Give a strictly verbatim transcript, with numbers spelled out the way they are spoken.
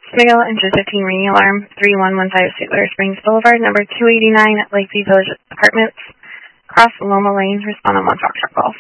Miguel, engine fifteen ringing alarm, three one one five Sweetwater Springs Boulevard, number two eighty-nine at Lakeview Village Apartments, cross Loma Lane, respond on one Foxtrot Golf.